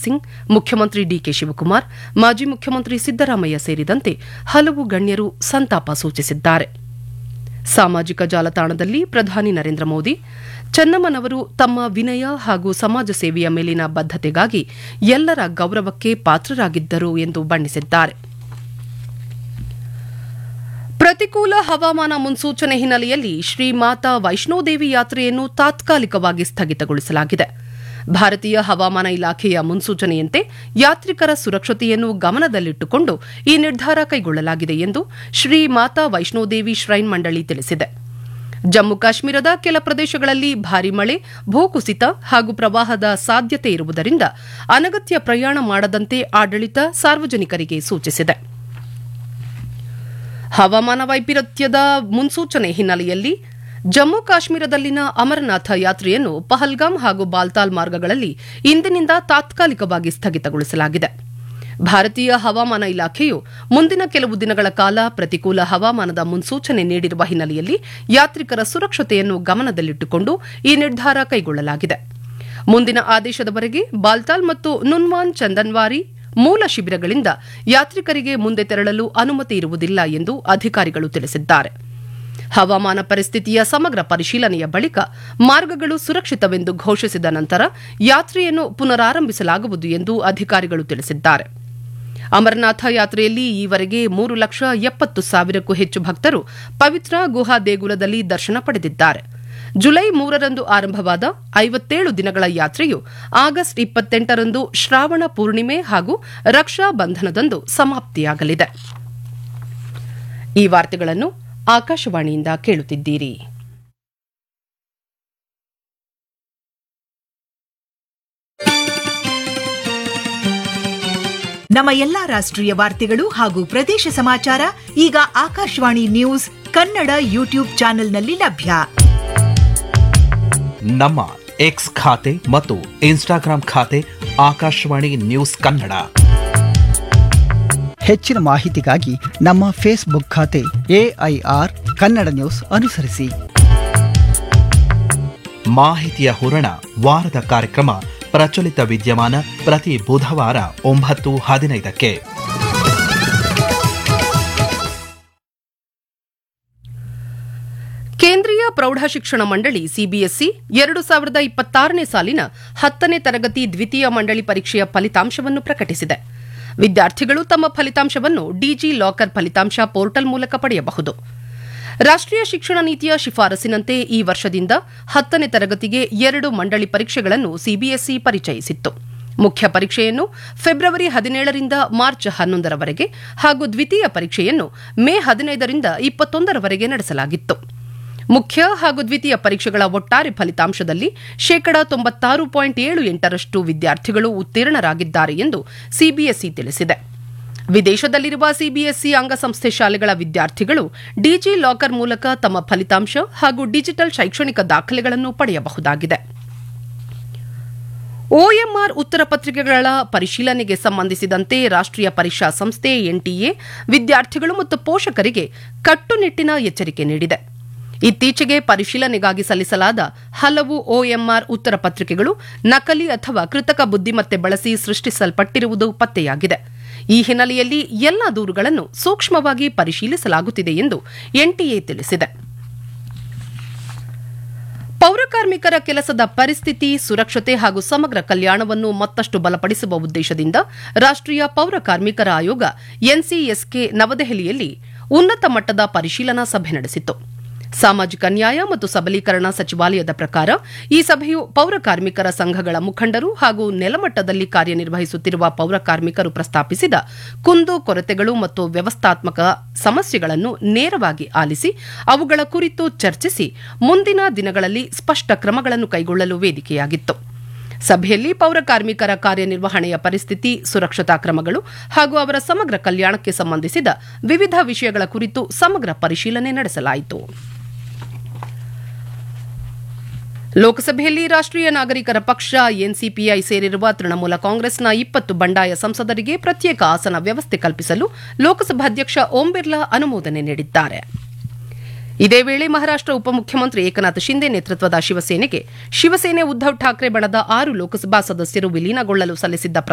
ಸಿಂಗ್, ಮುಖ್ಯಮಂತ್ರಿ ಡಿಕೆ ಶಿವಕುಮಾರ್, ಮಾಜಿ ಮುಖ್ಯಮಂತ್ರಿ ಸಿದ್ದರಾಮಯ್ಯ ಸೇರಿದಂತೆ ಹಲವು ಗಣ್ಯರು ಸಂತಾಪ ಸೂಚಿಸಿದ್ದಾರೆ. ಸಾಮಾಜಿಕ ಜಾಲತಾಣದಲ್ಲಿ ಪ್ರಧಾನಿ ನರೇಂದ್ರ ಮೋದಿ ಚೆನ್ನಮ್ಮನವರು ತಮ್ಮ ವಿನಯ ಹಾಗೂ ಸಮಾಜ ಸೇವೆಯ ಮೇಲಿನ ಬದ್ಧತೆಗಾಗಿ ಎಲ್ಲರ ಗೌರವಕ್ಕೆ ಪಾತ್ರರಾಗಿದ್ದರು ಎಂದು ಬಣ್ಣಿಸಿದ್ದಾರೆ. ಪ್ರತಿಕೂಲ ಹವಾಮಾನ ಮುನ್ಸೂಚನೆ ಹಿನ್ನೆಲೆಯಲ್ಲಿ ಶ್ರೀ ಮಾತಾ ವೈಷ್ಣೋದೇವಿ ಯಾತ್ರೆಯನ್ನು ತಾತ್ಕಾಲಿಕವಾಗಿ ಸ್ಥಗಿತಗೊಳಿಸಲಾಗಿದೆ. ಭಾರತೀಯ ಹವಾಮಾನ ಇಲಾಖೆಯ ಮುನ್ಸೂಚನೆಯಂತೆ ಯಾತ್ರಿಕರ ಸುರಕ್ಷತೆಯನ್ನು ಗಮನದಲ್ಲಿಟ್ಟುಕೊಂಡು ಈ ನಿರ್ಧಾರ ಕೈಗೊಳ್ಳಲಾಗಿದೆ ಎಂದು ಶ್ರೀ ಮಾತಾ ವೈಷ್ಣೋದೇವಿ ಶ್ರೈನ್ ಮಂಡಳಿ ತಿಳಿಸಿದೆ. ಜಮ್ಮು ಕಾಶ್ಮೀರದ ಕೆಲ ಪ್ರದೇಶಗಳಲ್ಲಿ ಭಾರೀ ಮಳೆ, ಭೂಕುಸಿತ ಹಾಗೂ ಪ್ರವಾಹದ ಸಾಧ್ಯತೆ ಇರುವುದರಿಂದ ಅನಗತ್ಯ ಪ್ರಯಾಣ ಮಾಡದಂತೆ ಆಡಳಿತ ಸಾರ್ವಜನಿಕರಿಗೆ ಸೂಚಿಸಿದೆ. ಹವಾಮಾನ ವೈಪರೀತ್ಯದ ಮುನ್ಸೂಚನೆ ಹಿನ್ನೆಲೆಯಲ್ಲಿ ಜಮ್ಮು ಕಾಶ್ಮೀರದಲ್ಲಿನ ಅಮರನಾಥ ಯಾತ್ರೆಯನ್ನು ಪಹಲ್ಗಾಮ್ ಹಾಗೂ ಬಾಲ್ತಾಲ್ ಮಾರ್ಗಗಳಲ್ಲಿ ಇಂದಿನಿಂದ ತಾತ್ಕಾಲಿಕವಾಗಿ ಸ್ಥಗಿತಗೊಳಿಸಲಾಗಿದೆ. ಭಾರತೀಯ ಹವಾಮಾನ ಇಲಾಖೆಯು ಮುಂದಿನ ಕೆಲವು ದಿನಗಳ ಕಾಲ ಪ್ರತಿಕೂಲ ಹವಾಮಾನದ ಮುನ್ಸೂಚನೆ ನೀಡಿರುವ ಹಿನ್ನೆಲೆಯಲ್ಲಿ ಯಾತ್ರಿಕರ ಸುರಕ್ಷತೆಯನ್ನು ಗಮನದಲ್ಲಿಟ್ಟುಕೊಂಡು ಈ ನಿರ್ಧಾರ ಕೈಗೊಳ್ಳಲಾಗಿದೆ. ಮುಂದಿನ ಆದೇಶದವರೆಗೆ ಬಾಲ್ತಾಲ್ ಮತ್ತು ನುನ್ವಾನ್ ಚಂದನ್ವಾರಿ ಮೂಲ ಶಿಬಿರಗಳಿಂದ ಯಾತ್ರಿಕರಿಗೆ ಮುಂದೆ ತೆರಳಲು ಅನುಮತಿ ಇರುವುದಿಲ್ಲ ಎಂದು ಅಧಿಕಾರಿಗಳು ತಿಳಿಸಿದ್ದಾರೆ. ಹವಾಮಾನ ಪರಿಸ್ಥಿತಿಯ ಸಮಗ್ರ ಪರಿಶೀಲನೆಯ ಬಳಿಕ ಮಾರ್ಗಗಳು ಸುರಕ್ಷಿತವೆಂದು ಘೋಷಿಸಿದ ನಂತರ ಯಾತ್ರೆಯನ್ನು ಪುನರಾರಂಭಿಸಲಾಗುವುದು ಎಂದು ಅಧಿಕಾರಿಗಳು ತಿಳಿಸಿದ್ದಾರೆ. ಅಮರನಾಥ ಯಾತ್ರೆಯಲ್ಲಿ ಈವರೆಗೆ 3,70,000ಕ್ಕೂ ಹೆಚ್ಚು ಭಕ್ತರು ಪವಿತ್ರ ಗುಹಾ ದೇಗುಲದಲ್ಲಿ ದರ್ಶನ ಪಡೆದಿದ್ದಾರೆ. ಜುಲೈ 3ರಂದು ಆರಂಭವಾದ 57 ದಿನಗಳ ಯಾತ್ರೆಯು ಆಗಸ್ಟ್ 28ರಂದು ಶ್ರಾವಣ ಪೂರ್ಣಿಮೆ ಹಾಗೂ ರಕ್ಷಾ ಬಂಧನದಂದು ಸಮಾಪ್ತಿಯಾಗಲಿದೆ. ಈ ವಾರ್ತೆಗಳನ್ನು ಆಕಾಶವಾಣಿಯಿಂದ ಕೇಳುತ್ತಿದ್ದೀರಿ. ನಮ್ಮ ಎಲ್ಲಾ ರಾಷ್ಟ್ರೀಯ ವಾರ್ತೆಗಳು ಹಾಗೂ ಪ್ರದೇಶ ಸಮಾಚಾರ ಈಗ ಆಕಾಶವಾಣಿ ನ್ಯೂಸ್ ಕನ್ನಡ ಯೂಟ್ಯೂಬ್ ಚಾನೆಲ್ನಲ್ಲಿ ಲಭ್ಯ. ನಮ್ಮ ಎಕ್ಸ್ ಖಾತೆ ಮತ್ತು ಇನ್ಸ್ಟಾಗ್ರಾಂ ಖಾತೆ ಆಕಾಶವಾಣಿ ನ್ಯೂಸ್ ಕನ್ನಡ. ಹೆಚ್ಚಿನ ಮಾಹಿತಿಗಾಗಿ ನಮ್ಮ ಫೇಸ್ಬುಕ್ ಖಾತೆ AIR ಕನ್ನಡ ನ್ಯೂಸ್ ಅನುಸರಿಸಿ. ಮಾಹಿತಿಯ ಹೂರಣ ವಾರದ ಕಾರ್ಯಕ್ರಮ ಪ್ರಚಲಿತ ವಿದ್ಯಮಾನ ಪ್ರತಿ ಬುಧವಾರ 9:15ಕ್ಕೆ. ಕೇಂದ್ರೀಯ ಪ್ರೌಢಶಿಕ್ಷಣ ಮಂಡಳಿ ಸಿಬಿಎಸ್ಇ 2026ನೇ ಸಾಲಿನ 10ನೇ ತರಗತಿ ದ್ವಿತೀಯ ಮಂಡಳಿ ಪರೀಕ್ಷೆಯ ಫಲಿತಾಂಶವನ್ನು ಪ್ರಕಟಿಸಿದೆ. ವಿದ್ಯಾರ್ಥಿಗಳು ತಮ್ಮ ಫಲಿತಾಂಶವನ್ನು ಡಿಜಿ ಲಾಕರ್ ಫಲಿತಾಂಶ ಪೋರ್ಟಲ್ ಮೂಲಕ ಪಡೆಯಬಹುದು. ರಾಷ್ಟ್ರೀಯ ಶಿಕ್ಷಣ ನೀತಿಯ ಶಿಫಾರಸಿನಂತೆ ಈ ವರ್ಷದಿಂದ 10ನೇ ತರಗತಿಗೆ 2 ಮಂಡಳಿ ಪರೀಕ್ಷೆಗಳನ್ನು ಸಿಬಿಎಸ್ಇ ಪರಿಚಯಿಸಿತ್ತು. ಮುಖ್ಯ ಪರೀಕ್ಷೆಯನ್ನು ಫೆಬ್ರವರಿ 17ರಿಂದ ಮಾರ್ಚ್ 11ರವರೆಗೆ ಹಾಗೂ ದ್ವಿತೀಯ ಪರೀಕ್ಷೆಯನ್ನು ಮೇ 15ರಿಂದ 21ರವರೆಗೆ ನಡೆಸಲಾಗಿತ್ತು. ಮುಖ್ಯ ಹಾಗೂ ದ್ವಿತೀಯ ಪರೀಕ್ಷೆಗಳ ಒಟ್ಟಾರೆ ಫಲಿತಾಂಶದಲ್ಲಿ 96.78% ವಿದ್ಯಾರ್ಥಿಗಳು ಉತ್ತೀರ್ಣರಾಗಿದ್ದಾರೆ ಎಂದು ಸಿಬಿಎಸ್ಇ ತಿಳಿಸಿದೆ. ವಿದೇಶದಲ್ಲಿರುವ ಸಿಬಿಎಸ್ಇ ಅಂಗಸಂಸ್ಥೆ ಶಾಲೆಗಳ ವಿದ್ಯಾರ್ಥಿಗಳು ಡಿಜಿ ಲಾಕರ್ ಮೂಲಕ ತಮ್ಮ ಫಲಿತಾಂಶ ಹಾಗೂ ಡಿಜಿಟಲ್ ಶೈಕ್ಷಣಿಕ ದಾಖಲೆಗಳನ್ನು ಪಡೆಯಬಹುದಾಗಿದೆ. OMR ಉತ್ತರ ಪತ್ರಿಕೆಗಳ ಪರಿಶೀಲನೆಗೆ ಸಂಬಂಧಿಸಿದಂತೆ ರಾಷ್ಟ್ರೀಯ ಪರೀಕ್ಷಾ ಸಂಸ್ಥೆ NTA ವಿದ್ಯಾರ್ಥಿಗಳು ಮತ್ತು ಪೋಷಕರಿಗೆ ಕಟ್ಟುನಿಟ್ಟಿನ ಎಚ್ಚರಿಕೆ ನೀಡಿದೆ. ಇತ್ತೀಚೆಗೆ ಪರಿಶೀಲನೆಗಾಗಿ ಸಲ್ಲಿಸಲಾದ ಹಲವು OMR ಉತ್ತರ ಪತ್ರಿಕೆಗಳು ನಕಲಿ ಅಥವಾ ಕೃತಕ ಬುದ್ದಿಮತ್ತೆ ಬಳಸಿ ಸೃಷ್ಟಿಸಲ್ಪಟ್ಟಿರುವುದು ಪತ್ತೆಯಾಗಿದೆ. ಈ ಹಿನ್ನೆಲೆಯಲ್ಲಿ ಎಲ್ಲಾ ದೂರುಗಳನ್ನು ಸೂಕ್ಷ್ಮವಾಗಿ ಪರಿಶೀಲಿಸಲಾಗುತ್ತಿದೆ ಎಂದು NTA ತಿಳಿಸಿದೆ. ಪೌರಕಾರ್ಮಿಕರ ಕೆಲಸದ ಪರಿಸ್ಥಿತಿ, ಸುರಕ್ಷತೆ ಹಾಗೂ ಸಮಗ್ರ ಕಲ್ಯಾಣವನ್ನು ಮತ್ತಷ್ಟು ಬಲಪಡಿಸುವ ಉದ್ದೇಶದಿಂದ ರಾಷ್ಟ್ರೀಯ ಪೌರ ಕಾರ್ಮಿಕರ ಆಯೋಗ NCSK ನವದೆಹಲಿಯಲ್ಲಿ ಉನ್ನತ ಮಟ್ಟದ ಪರಿಶೀಲನಾ ಸಭೆ ನಡೆಸಿತು. ಸಾಮಾಜಿಕ ನ್ಯಾಯ ಮತ್ತು ಸಬಲೀಕರಣ ಸಚಿವಾಲಯದ ಪ್ರಕಾರ ಈ ಸಭೆಯು ಪೌರ ಕಾರ್ಮಿಕರ ಸಂಘಗಳ ಮುಖಂಡರು ಹಾಗೂ ನೆಲಮಟ್ಟದಲ್ಲಿ ಕಾರ್ಯನಿರ್ವಹಿಸುತ್ತಿರುವ ಪೌರ ಕಾರ್ಮಿಕರು ಪ್ರಸ್ತಾಪಿಸಿದ ಕುಂದು ಕೊರತೆಗಳು ಮತ್ತು ವ್ಯವಸ್ಥಾತ್ಮಕ ಸಮಸ್ಯೆಗಳನ್ನು ನೇರವಾಗಿ ಆಲಿಸಿ ಅವುಗಳ ಕುರಿತು ಚರ್ಚಿಸಿ ಮುಂದಿನ ದಿನಗಳಲ್ಲಿ ಸ್ಪಷ್ಟ ಕ್ರಮಗಳನ್ನು ಕೈಗೊಳ್ಳಲು ವೇದಿಕೆಯಾಗಿತ್ತು. ಸಭೆಯಲ್ಲಿ ಪೌರ ಕಾರ್ಮಿಕರ ಕಾರ್ಯನಿರ್ವಹಣೆಯ ಪರಿಸ್ಥಿತಿ, ಸುರಕ್ಷತಾ ಕ್ರಮಗಳು ಹಾಗೂ ಅವರ ಸಮಗ್ರ ಕಲ್ಯಾಣಕ್ಕೆ ಸಂಬಂಧಿಸಿದ ವಿವಿಧ ವಿಷಯಗಳ ಕುರಿತು ಸಮಗ್ರ ಪರಿಶೀಲನೆ ನಡೆಸಲಾಯಿತು. ಲೋಕಸಭೆಯಲ್ಲಿ ರಾಷ್ಟ್ರೀಯ ನಾಗರಿಕರ ಪಕ್ಷ NCPI ಸೇರಿರುವ ತೃಣಮೂಲ ಕಾಂಗ್ರೆಸ್ನ 20 ಬಂಡಾಯ ಸಂಸದರಿಗೆ ಪ್ರತ್ಯೇಕ ಆಸನ ವ್ಯವಸ್ಥೆ ಕಲ್ಪಿಸಲು ಲೋಕಸಭಾಧ್ಯಕ್ಷ ಓಂ ಬಿರ್ಲಾ ಅನುಮೋದನೆ ನೀಡಿದ್ದಾರೆ. ಇದೇ ವೇಳೆ ಮಹಾರಾಷ್ಟ್ರ ಉಪಮುಖ್ಯಮಂತ್ರಿ ಏಕನಾಥ್ ಶಿಂದೆ ನೇತೃತ್ವದ ಶಿವಸೇನೆ ಉದ್ದವ್ ಠಾಕ್ರೆ ಬಣದ 6 ಲೋಕಸಭಾ ಸದಸ್ಯರು ವಿಲೀನಗೊಳ್ಳಲು ಸಲ್ಲಿಸಿದ್ದ